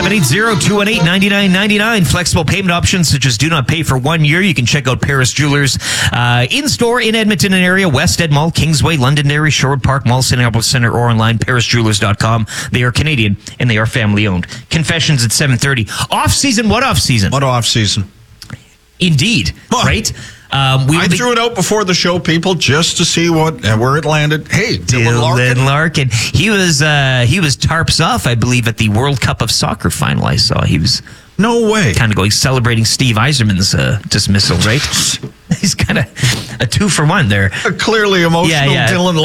780-218-9999. Flexible payment options such as do not pay for 1 year. You can check out Paris Jewelers in-store in Edmonton and area, West Ed Mall, Kingsway, Londonderry, Sherwood Park, Mall Center, or online, parisjewelers.com. They are Canadian and they are family-owned. Confessions at 7:30. Off-season? What off-season? What off-season? Indeed, right? I threw it out before the show, people, just to see where it landed. Hey, Dylan Larkin. He was tarps off, I believe, at the World Cup of Soccer final. I saw he was no way kind of going celebrating Steve Yzerman's dismissal. Right? He's kind of a 2-for-1 there. A clearly emotional Dylan